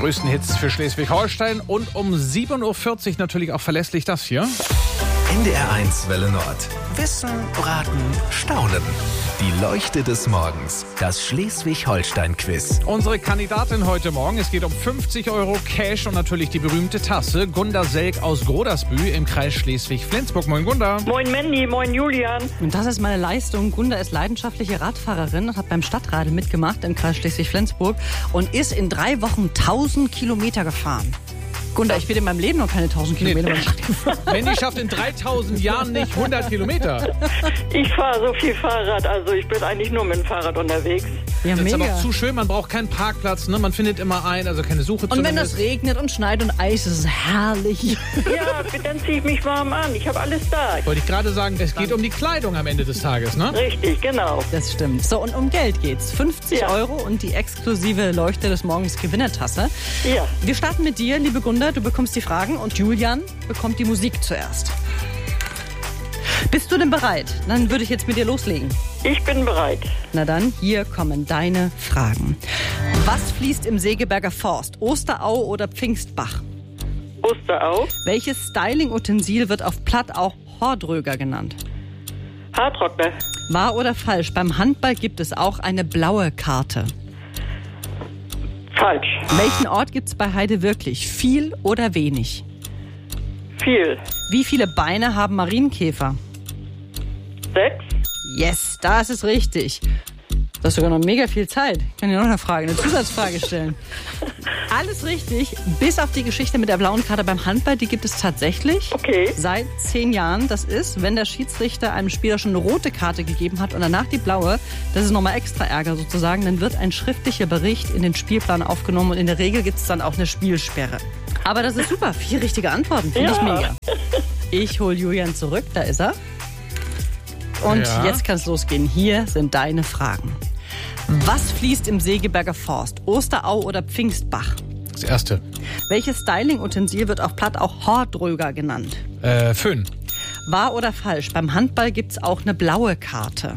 größten Hits für Schleswig-Holstein. Und um 7.40 Uhr natürlich auch verlässlich das hier. NDR1 Welle Nord. Wissen, raten, staunen. Die Leuchte des Morgens. Das Schleswig-Holstein-Quiz. Unsere Kandidatin heute Morgen. Es geht um 50 € Cash und natürlich die berühmte Tasse. Gunda Selk aus Grodersbüh im Kreis Schleswig-Flensburg. Moin Gunda. Moin Mandy, moin Julian. Und das ist meine Leistung. Gunda ist leidenschaftliche Radfahrerin und hat beim Stadtradl mitgemacht im Kreis Schleswig-Flensburg und ist in 3 Wochen 1000 Kilometer gefahren. Gunda, ich bin in meinem Leben noch keine 1000 Kilometer. Mandy schafft in 3000 Jahren nicht 100 Kilometer. Ich fahre so viel Fahrrad, also ich bin eigentlich nur mit dem Fahrrad unterwegs. Ja, Das ist aber mega. auch zu schön, man braucht keinen Parkplatz, ne? Man findet immer einen, also keine Suche Und wenn das zumindest. regnet und schneit und Eis, ist es herrlich. Ja, dann ziehe ich mich warm an. Ich habe alles da. Wollte ich gerade sagen, es geht um die Kleidung am Ende des Tages, ne? Richtig, genau. Das stimmt. So, und um Geld geht's. 50 Ja. € und die exklusive Leuchte des Morgens Gewinnertasse. Ja, Wir starten mit dir, liebe Gunda. Du bekommst die Fragen und Julian bekommt die Musik zuerst. Bist du denn bereit? Dann würde ich jetzt mit dir loslegen. ich bin bereit. Na dann, hier kommen deine Fragen. Was fließt im Segeberger Forst? Osterau oder Pfingstbach? Osterau, Welches Styling-Utensil wird auf Platt auch Hordröger genannt? Hardrockner, Wahr oder falsch? Beim Handball gibt es auch eine blaue Karte. falsch. Welchen Ort gibt es bei Heide wirklich? Viel oder wenig? Viel. Wie viele Beine haben Marienkäfer? 6, Yes, das ist richtig. Du hast sogar noch mega viel Zeit. Ich kann dir noch eine Zusatzfrage stellen. Alles richtig, bis auf die Geschichte mit der blauen Karte beim Handball. Die gibt es tatsächlich Okay. seit 10 Jahren. Das ist, wenn der Schiedsrichter einem Spieler schon eine rote Karte gegeben hat und danach die blaue. Das ist nochmal extra Ärger sozusagen. Dann wird ein schriftlicher Bericht in den Spielplan aufgenommen und in der Regel gibt es dann auch eine Spielsperre. Aber das ist super. 4 richtige Antworten. Finde ich Ja. mega. Ich hole Julian zurück. Da ist er. Und Ja. jetzt kann es losgehen. Hier sind deine Fragen. Was fließt im Segeberger Forst? Osterau oder Pfingstbach? Das erste. Welches Styling-Utensil wird auf Platt auch Hordröger genannt? Föhn. Wahr oder falsch? Beim Handball gibt es auch eine blaue Karte.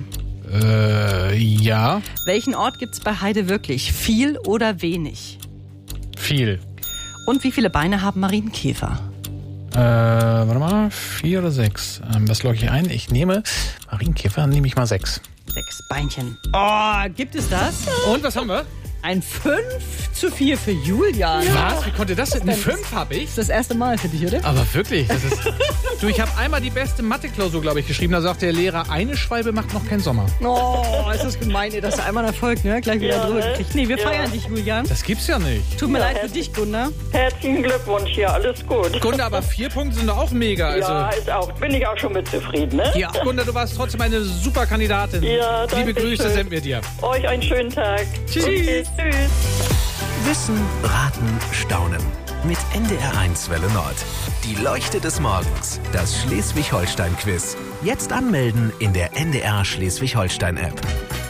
Ja. Welchen Ort gibt es bei Heide wirklich? Viel oder wenig? Viel. Und wie viele Beine haben Marienkäfer? Warte mal, 4 oder 6. Was logge ich ein? Ich nehme Marienkäfer, nehme ich mal 6. 6 Beinchen. Oh, gibt es das? Und was haben wir? Ein 5:4 für Julian. Was? Wie konnte das denn? Eine 5 habe ich? Das ist das erste Mal für dich, oder? Aber wirklich, das ist... Du, ich habe einmal die beste Mathe-Klausur, glaube ich, geschrieben. Da sagt der Lehrer, eine Schwalbe macht noch keinen Sommer. Oh, ist das gemein, ey, dass du einmal einen Erfolg, ne? Gleich wieder Ja, drüber ne? gekriegt. Nee, wir Ja. feiern dich, Julian. Das gibt's ja nicht. Tut mir Ja, leid für dich, Gunda. Herzlichen Glückwunsch hier, alles gut. Gunda, aber 4 Punkte sind doch auch mega. Also, Ja, bin ich auch schon mit zufrieden, ne? ja, Gunda, du warst trotzdem eine super Kandidatin. Ja, Liebe danke Grüße schön. senden wir dir. Euch einen schönen Tag. Tschüss. Okay, tschüss. Wissen, raten, staunen. Mit NDR1 Welle Nord. Die Leuchte des Morgens. Das Schleswig-Holstein-Quiz. Jetzt anmelden in der NDR Schleswig-Holstein-App.